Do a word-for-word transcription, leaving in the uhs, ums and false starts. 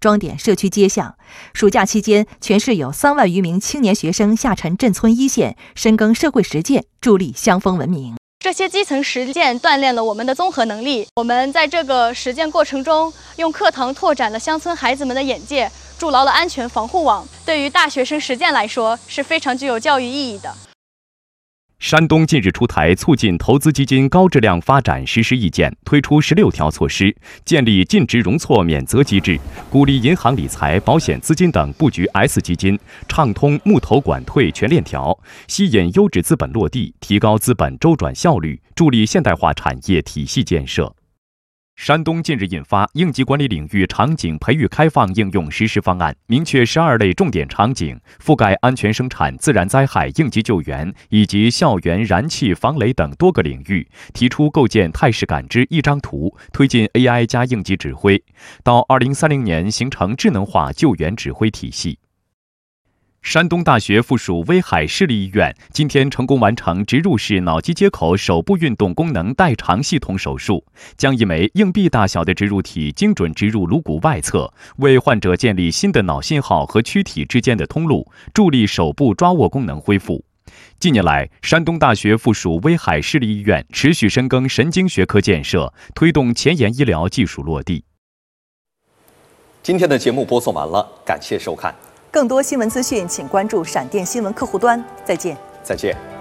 装点社区街巷。暑假期间，全市有三万余名青年学生下沉镇村一线，深耕社会实践，助力乡风文明。 这些基层实践锻炼了我们的综合能力。我们在这个实践过程中，用课堂拓展了乡村孩子们的眼界，筑牢了安全防护网。对于大学生实践来说，是非常具有教育意义的。 山东近日出台促进投资基金高质量发展实施意见，推出十六条措施，建立尽职容错免责机制，鼓励银行理财、保险资金等布局 S 基金，畅通募投管退全链条，吸引优质资本落地，提高资本周转效率，助力现代化产业体系建设。山东近日印发《应急管理领域场景培育开放应用实施方案》，明确十二类重点场景，覆盖安全生产、自然灾害应急救援以及校园燃气防雷等多个领域，提出构建态势感知一张图，推进 A I 加应急指挥，到二零三零年形成智能化救援指挥体系。山东大学附属威海市立医院今天成功完成植入式脑机接口手部运动功能代偿系统手术，将一枚硬币大小的植入体精准植入颅骨外侧，为患者建立新的脑信号和躯体之间的通路，助力手部抓握功能恢复。近年来，山东大学附属威海市立医院持续深耕神经学科建设，推动前沿医疗技术落地。 今天的节目播送完了，感谢收看。 更多新闻资讯，请关注闪电新闻客户端。再见。 再见。